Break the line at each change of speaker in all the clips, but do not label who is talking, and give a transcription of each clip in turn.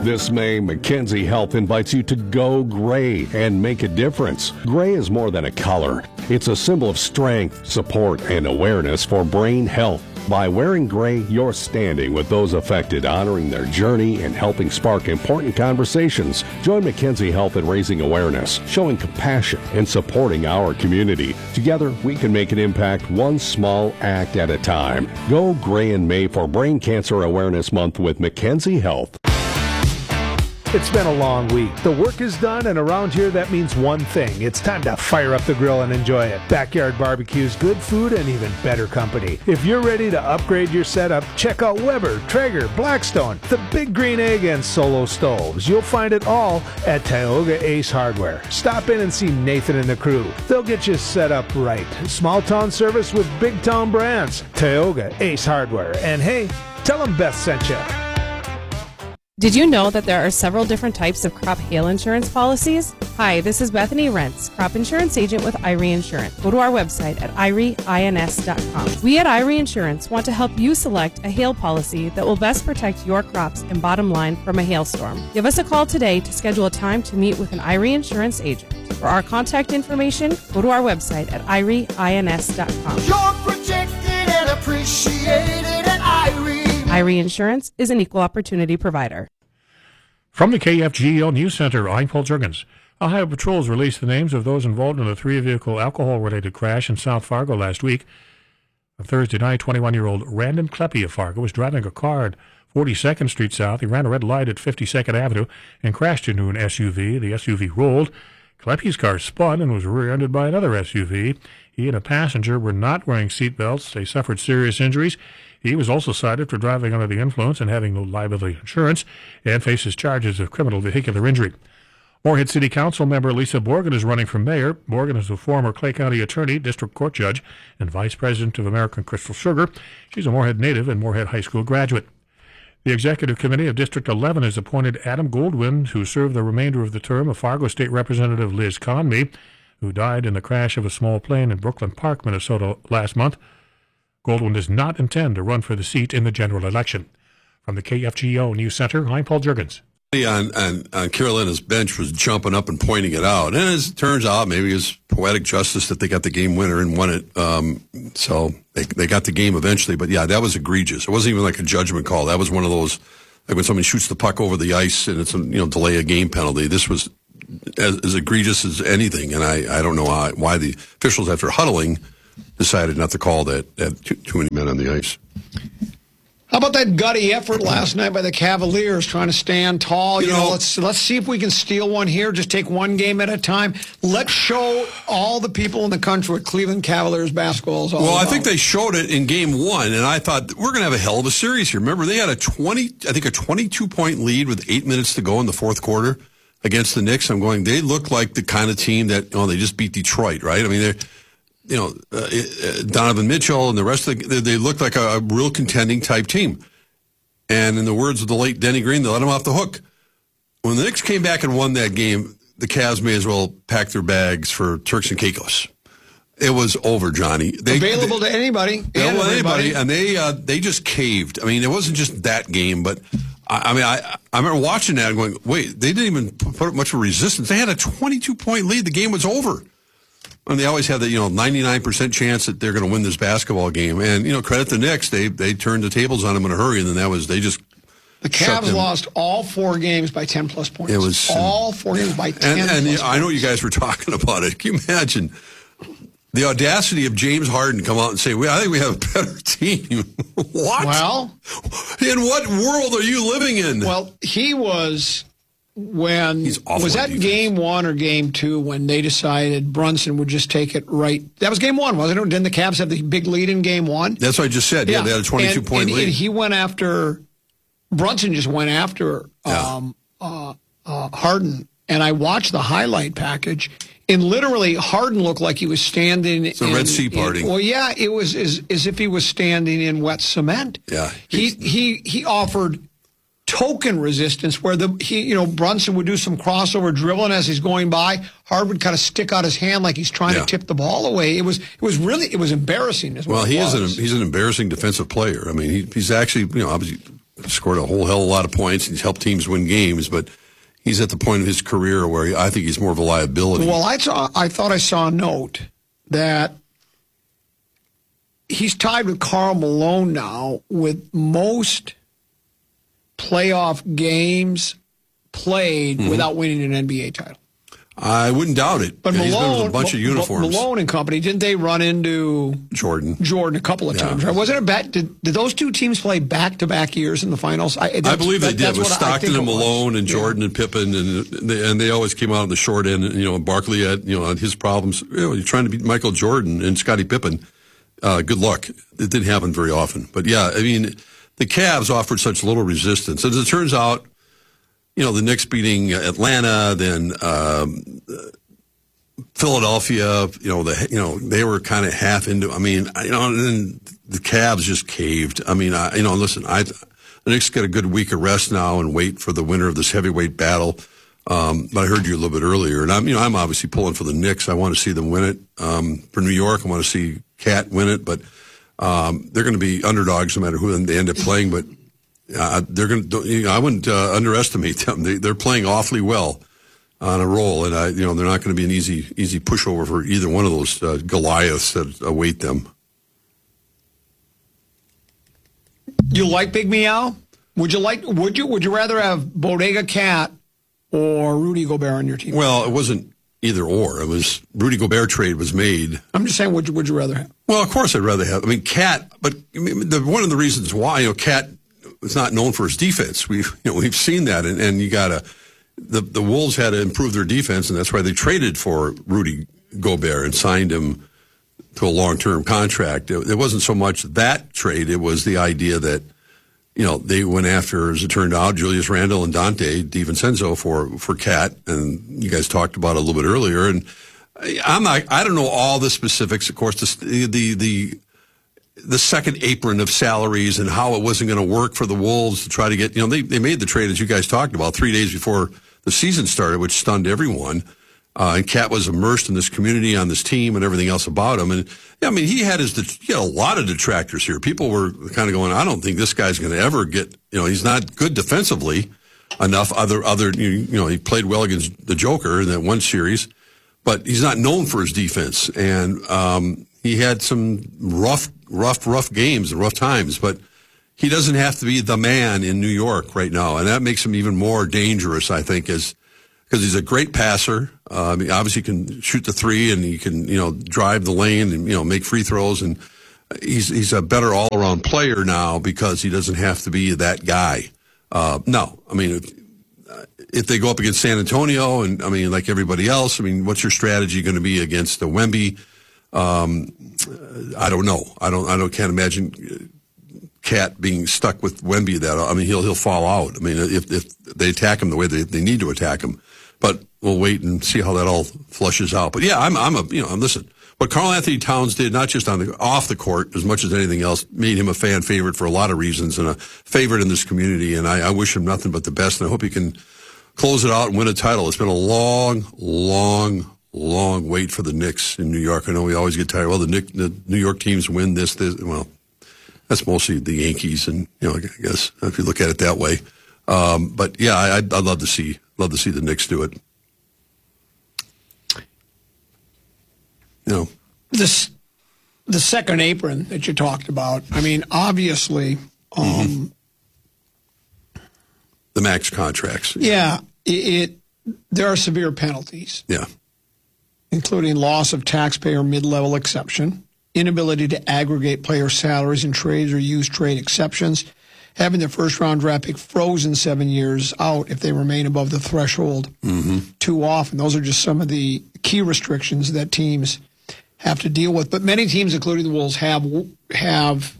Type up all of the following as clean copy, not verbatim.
This May, Mackenzie Health invites you to go gray and make a difference. Gray is more than a color. It's a symbol of strength, support, and awareness for brain health. By wearing gray, you're standing with those affected, honoring their journey and helping spark important conversations. Join Mackenzie Health in raising awareness, showing compassion, and supporting our community. Together, we can make an impact one small act at a time. Go gray in May for Brain Cancer Awareness Month with Mackenzie Health.
It's been a long week. The work is done, and around here that means one thing. It's time to fire up the grill and enjoy it. Backyard Barbecue's good food and even better company. If you're ready to upgrade your setup, check out Weber, Traeger, Blackstone, the Big Green Egg, and Solo Stoves. You'll find it all at Tioga Ace Hardware. Stop in and see Nathan and the crew. They'll get you set up right. Small town service with big town brands. Tioga Ace Hardware. And hey, tell them Beth sent you.
Did you know that there are several different types of crop hail insurance policies? Hi, this is Bethany Rentz, crop insurance agent with Irie Insurance. Go to our website at irieins.com. We at Irie Insurance want to help you select a hail policy that will best protect your crops and bottom line from a hailstorm. Give us a call today to schedule a time to meet with an Irie Insurance agent. For our contact information, go to our website at irieins.com.
You're protected and appreciated at Irie.
Irie Insurance is an equal opportunity provider.
From the KFGO News Center, I'm Paul Jurgens. Ohio patrols released the names of those involved in a three-vehicle alcohol-related crash in South Fargo last week. On Thursday night, 21-year-old Randon Kleppe of Fargo was driving a car at 42nd Street South. He ran a red light at 52nd Avenue and crashed into an SUV. The SUV rolled. Kleppe's car spun and was rear-ended by another SUV. He and a passenger were not wearing seatbelts. They suffered serious injuries. He was also cited for driving under the influence and having no liability insurance and faces charges of criminal vehicular injury. Moorhead City Council member Lisa Borgen is running for mayor. Borgen is a former Clay County attorney, district court judge, and vice president of American Crystal Sugar. She's a Moorhead native and Moorhead High School graduate. The executive committee of District 11 has appointed Adam Goldwyn to serve the remainder of the term of Fargo State Representative Liz Conmee, who died in the crash of a small plane in Brooklyn Park, Minnesota last month. Goldwyn does not intend to run for the seat in the general election. From the KFGO News Center, I'm Paul Jurgens.
On Carolina's bench was jumping up and pointing it out. And as it turns out, maybe it was poetic justice that they got the game winner and won it. So they got the game eventually. But, yeah, that was egregious. It wasn't even like a judgment call. That was one of those, like when somebody shoots the puck over the ice and it's a delay a game penalty. This was as egregious as anything. And I don't know why the officials, after huddling, decided not to call that too many men on the ice.
How about that gutty effort last night by the Cavaliers trying to stand tall? Let's see if we can steal one here. Just take one game at a time. Let's show all the people in the country what Cleveland Cavaliers basketball is all about.
I think they showed it in game one, and I thought we're going to have a hell of a series here. Remember, they had a 22-point lead with 8 minutes to go in the fourth quarter against the Knicks. I'm going, they look like the kind of team that they just beat Detroit, right? I mean, they're. Donovan Mitchell and the rest of they looked like a real contending type team. And in the words of the late Denny Green, they let them off the hook. When the Knicks came back and won that game, the Cavs may as well pack their bags for Turks and Caicos. It was over, Johnny.
Available to anybody.
Anybody. And they just caved. I mean, it wasn't just that game, but I remember watching that and going, wait, they didn't even put up much of a resistance. They had a 22-point lead. The game was over. And they always have the 99% chance that they're going to win this basketball game. And credit the Knicks, they turned the tables on them in a hurry, and then
the Cavs lost all 4 games by 10-plus points.
It was
all 4 games by 10. And
I know you guys were talking about it. Can you imagine the audacity of James Harden come out and say, I think we have a better team? What?
Well,
in what world are you living in?
Well, he was. Was that game 1 or game 2 when they decided Brunson would just take it right? That was game 1, wasn't it? Didn't the Cavs have the big lead in game 1?
That's what I just said. Yeah, they had a 22-point lead.
And he went after Brunson. Just went after Harden. And I watched the highlight package. And literally, Harden looked like he was standing.
It's a Red Sea party.
It was as if he was standing in wet cement.
Yeah,
he offered token resistance where Brunson would do some crossover dribbling as he's going by. Harden would kind of stick out his hand like he's trying to tip the ball away. It was embarrassing.
He's an embarrassing defensive player. I mean, he's actually obviously scored a whole hell of a lot of points. He's helped teams win games, but he's at the point of his career where I think he's more of a liability.
Well, I thought I saw a note that he's tied with Karl Malone now with most playoff games played without winning an NBA title.
I wouldn't doubt it.
But
he's
Malone,
been with a bunch of uniforms.
Malone and company, didn't they run into
Jordan
a couple of times? Right? Wasn't it did those two teams play back-to-back years in the finals? I
believe they did with Stockton and Malone and Jordan and Pippen, and they always came out on the short end. And, Barkley had on his problems. You're trying to beat Michael Jordan and Scottie Pippen. Good luck. It didn't happen very often. But yeah, I mean, the Cavs offered such little resistance. As it turns out, the Knicks beating Atlanta, then Philadelphia, they were kind of half into. I mean, and then the Cavs just caved. I mean, listen, the Knicks get a good week of rest now and wait for the winner of this heavyweight battle. But I heard you a little bit earlier, and I'm obviously pulling for the Knicks. I want to see them win it. For New York, I want to see Cat win it, but they're going to be underdogs no matter who they end up playing. But they're going to. I wouldn't underestimate them. They're playing awfully well on a roll, and they're not going to be an easy pushover for either one of those Goliaths that await them.
You like Big Meow? Would you rather have Bodega Cat or Rudy Gobert on your team?
Well, it wasn't either or. It was Rudy Gobert trade was made.
I'm just saying, would you rather have?
Well, of course I'd rather have. I mean, Cat, but one of the reasons why Cat is not known for his defense. We've seen that, and you gotta. The Wolves had to improve their defense, and that's why they traded for Rudy Gobert and signed him to a long-term contract. It wasn't so much that trade; it was the idea that they went after, as it turned out, Julius Randle and Dante DiVincenzo for Cat, and you guys talked about it a little bit earlier. And I don't know all the specifics. Of course, the second apron of salaries and how it wasn't going to work for the Wolves to try to get, they made the trade, as you guys talked about, 3 days before the season started, which stunned everyone. And Cat was immersed in this community, on this team, and everything else about him. And he had a lot of detractors here. People were kind of going, I don't think this guy's going to ever get, he's not good defensively enough. He played well against the Joker in that one series, but he's not known for his defense. And he had some rough games and rough times, but he doesn't have to be the man in New York right now. And that makes him even more dangerous, I think, because he's a great passer. He obviously can shoot the three, and he can, drive the lane and, make free throws. And he's a better all-around player now because he doesn't have to be that guy. If they go up against San Antonio and, like everybody else, what's your strategy going to be against the Wemby? I don't know. Can't imagine Cat being stuck with Wemby that. He'll fall out. If they attack him the way they need to attack him, but we'll wait and see how that all flushes out. But yeah, listen. What Karl Anthony Towns did, not just off the court as much as anything else, made him a fan favorite for a lot of reasons and a favorite in this community. And I wish him nothing but the best. And I hope he can close it out and win a title. It's been a long wait for the Knicks in New York. I know we always get tired. Well, the New York teams win this. Well, that's mostly the Yankees, and I guess if you look at it that way. But yeah, I'd love to see the Knicks do it.
The second apron that you talked about. Obviously,
the max contracts.
Yeah, there are severe penalties.
Yeah.
Including loss of taxpayer mid-level exception, inability to aggregate player salaries in trades or use trade exceptions, having their first-round draft pick frozen 7 years out if they remain above the threshold too often. Those are just some of the key restrictions that teams have to deal with. But many teams, including the Wolves, have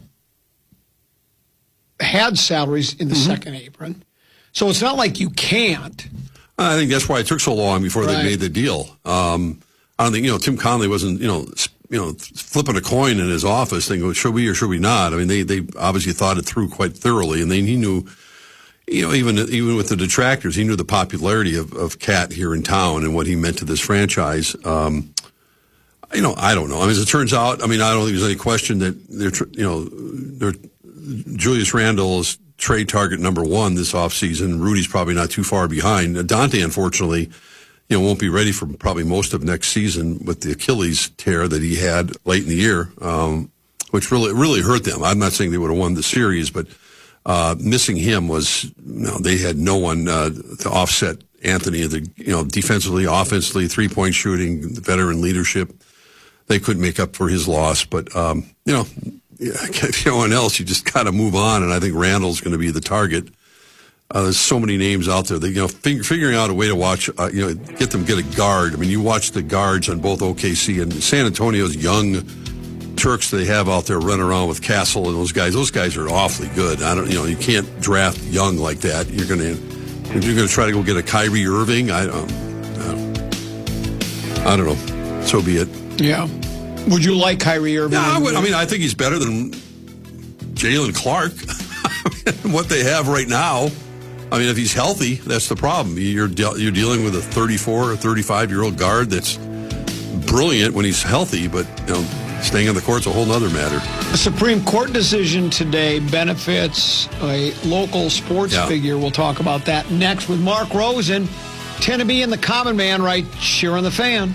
had salaries in the second apron. So it's not like you can't.
I think that's why it took so long before they made the deal. I don't think, Tim Connelly wasn't, flipping a coin in his office thinking, should we or should we not? They obviously thought it through quite thoroughly, and he knew, even with the detractors, he knew the popularity of Cat here in town and what he meant to this franchise. I don't know. As it turns out, I don't think there's any question that Julius Randle is trade target number one this offseason. Rudy's probably not too far behind. Dante, unfortunately, won't be ready for probably most of next season with the Achilles tear that he had late in the year, which really hurt them. I'm not saying they would have won the series, but missing him was, they had no one to offset Anthony, defensively, offensively, 3-point shooting, veteran leadership. They couldn't make up for his loss, but, if no one else, you just got to move on, and I think Randall's going to be the target. There's so many names out there that, figuring out a way to watch, get a guard. I mean, you watch the guards on both OKC and San Antonio's young Turks they have out there running around with Castle and those guys. Those guys are awfully good. You can't draft young like that. If you're going to try to go get a Kyrie Irving, I don't know. So be it.
Yeah. Would you like Kyrie Irving?
Yeah, I think he's better than Jalen Clark. What they have right now. I mean, if he's healthy, that's the problem. You're dealing with a 34 or 35-year-old guard that's brilliant when he's healthy, but staying on the court's a whole other matter.
A Supreme Court decision today benefits a local sports figure. We'll talk about that next with Mark Rosen. Tenneby and the Common Man right here on The Fan.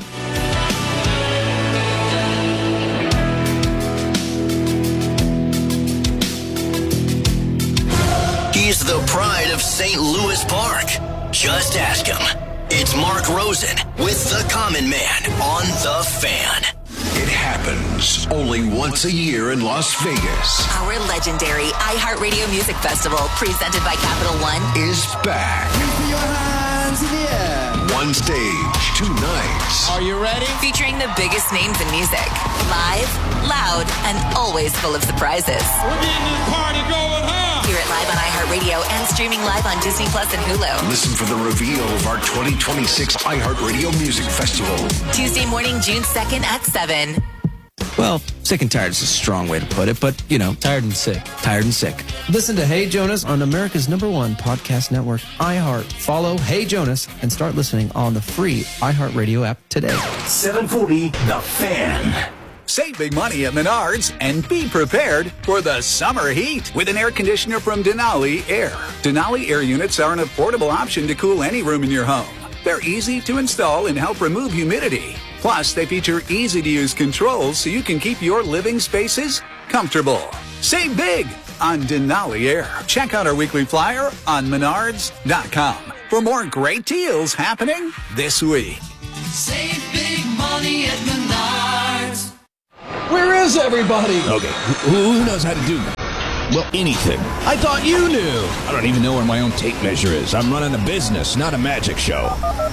He's the pride of St. Louis Park. Just ask him. It's Mark Rosen with the Common Man on The Fan.
It happens only once a year in Las Vegas.
Our legendary iHeartRadio Music Festival, presented by Capital One,
is back.
Your hands in the air.
One stage, 2 nights.
Are you ready?
featuring the biggest names in music. Live, loud, and always full of surprises.
We're getting this party going, huh?
Hear it live on iHeartRadio and streaming live on Disney Plus and Hulu.
Listen for the reveal of our 2026 iHeartRadio Music Festival.
Tuesday morning, June 2nd at 7.
Well, sick and tired is a strong way to put it, but, tired and sick. Tired and sick. Listen to Hey Jonas on America's #1 podcast network, iHeart. Follow Hey Jonas and start listening on the free iHeartRadio app today.
740 The Fan.
Save big money at Menards and be prepared for the summer heat with an air conditioner from Denali Air. Denali Air units are an affordable option to cool any room in your home. They're easy to install and help remove humidity. Plus, they feature easy-to-use controls so you can keep your living spaces comfortable. Save big on Denali Air. Check out our weekly flyer on Menards.com for more great deals happening this week.
Save big money at Menards.
Where is everybody? Okay, who knows how to do that? Well, anything. I thought you knew. I don't even know where my own tape measure is. I'm running a business, not a magic show.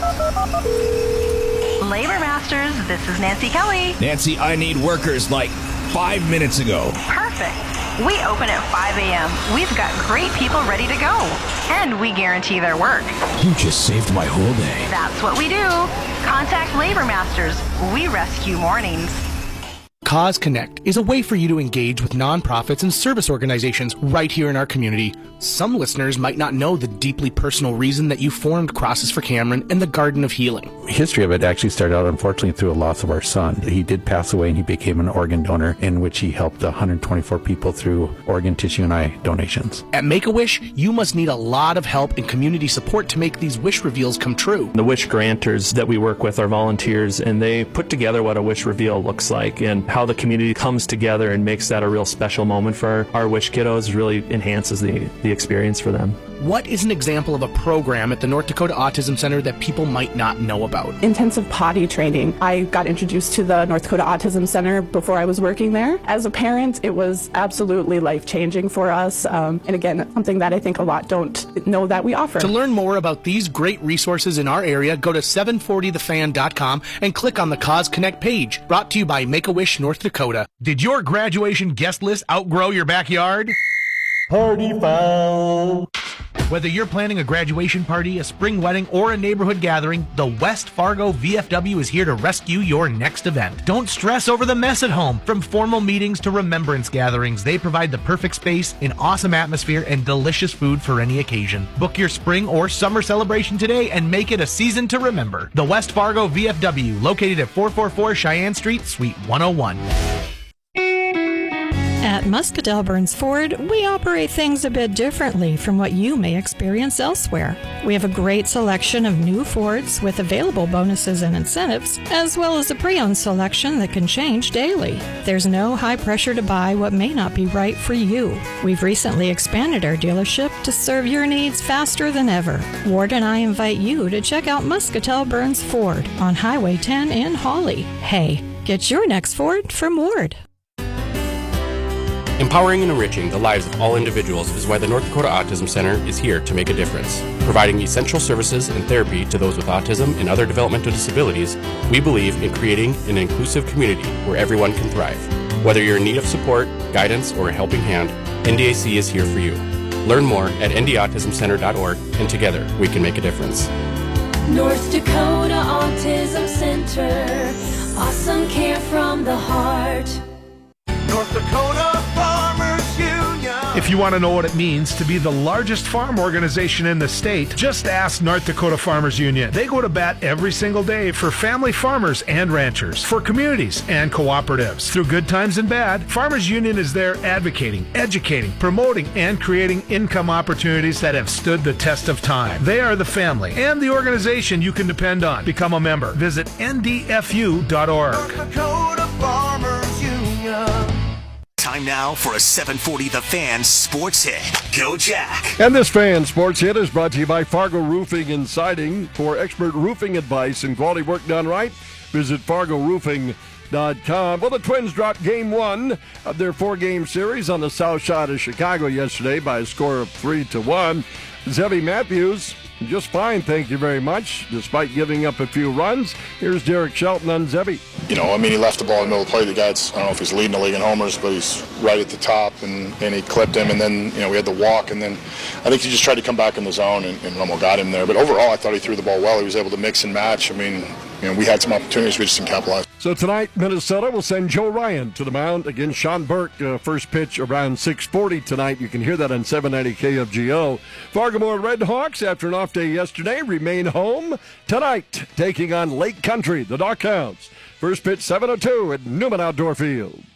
Labor Masters, this is Nancy Kelly.
Nancy, I need workers like 5 minutes ago.
Perfect. We open at 5 a.m. We've got great people ready to go. And we guarantee their work.
You just saved my whole day.
That's what we do. Contact Labor Masters. We rescue mornings.
Cause Connect is a way for you to engage with nonprofits and service organizations right here in our community. Some listeners might not know the deeply personal reason that you formed Crosses for Cameron and the Garden of Healing.
The history of it actually started out, unfortunately, through a loss of our son. He did pass away and he became an organ donor, in which he helped 124 people through organ, tissue, and eye donations.
At Make-A-Wish, you must need a lot of help and community support to make these wish reveals come true.
The wish granters that we work with are volunteers, and they put together what a wish reveal looks like, and how the community comes together and makes that a real special moment for our wish kiddos really enhances the experience for them.
What is an example of a program at the North Dakota Autism Center that people might not know about?
Intensive potty training. I got introduced to the North Dakota Autism Center before I was working there. As a parent, it was absolutely life-changing for us. And again, something that I think a lot don't know that we offer.
To learn more about these great resources in our area, go to 740thefan.com and click on the Cause Connect page. Brought to you by Make-A-Wish North Dakota.
Did your graduation guest list outgrow your backyard? Party foul. Whether you're planning a graduation party, a spring wedding, or a neighborhood gathering, the West Fargo VFW is here to rescue your next event. Don't stress over the mess at home. From formal meetings to remembrance gatherings, they provide the perfect space, an awesome atmosphere, and delicious food for any occasion. Book your spring or summer celebration today and make it a season to remember. The West Fargo VFW, located at 444 Cheyenne Street, Suite 101.
At At Muscatel Burns Ford, we operate things a bit differently from what you may experience elsewhere. We have a great selection of new Fords with available bonuses and incentives, as well as a pre-owned selection that can change daily. There's no high pressure to buy what may not be right for you. We've recently expanded our dealership to serve your needs faster than ever. Ward and I invite you to check out Muscatel Burns Ford on Highway 10 in Hawley. Hey, get your next Ford from Ward.
Empowering and enriching the lives of all individuals is why the North Dakota Autism Center is here to make a difference. Providing essential services and therapy to those with autism and other developmental disabilities, we believe in creating an inclusive community where everyone can thrive. Whether you're in need of support, guidance, or a helping hand, NDAC is here for you. Learn more at ndautismcenter.org, and together we can make a difference.
North Dakota Autism Center. Awesome care from the heart.
North Dakota Farmers Union.
If you want to know what it means to be the largest farm organization in the state, just ask North Dakota Farmers Union. They go to bat every single day for family farmers and ranchers, for communities and cooperatives. Through good times and bad, Farmers Union is there advocating, educating, promoting, and creating income opportunities that have stood the test of time. They are the family and the organization you can depend on. Become a member. Visit ndfu.org.
North Dakota Farmers Union.
Time now for a 740 The Fan Sports Hit. Go Jack.
And this Fan Sports Hit is brought to you by Fargo Roofing and Siding. For expert roofing advice and quality work done right, visit FargoRoofing.com. Well, the Twins dropped Game 1 of their 4-game series on the south side of Chicago yesterday by a score of 3-1. Zebby Matthews, just fine, thank you very much, despite giving up a few runs. Here's Derek Shelton on Zebby.
You know, I mean, he left the ball in the middle of the play. The guy's, I don't know if he's leading the league in homers, but he's right at the top, and he clipped him, and then, you know, we had the walk, and then I think he just tried to come back in the zone, and Romo got him there. But overall, I thought he threw the ball well. He was able to mix and match. I mean, you know, we had some opportunities, we just didn't capitalize.
So tonight, Minnesota will send Joe Ryan to the mound against Sean Burke. First pitch around 6:40 tonight. You can hear that on 790 KFGO. Fargo Red Hawks, after an off day yesterday, remain home tonight, taking on Lake Country, the Dockhounds. First pitch 7:02 at Newman Outdoor Field.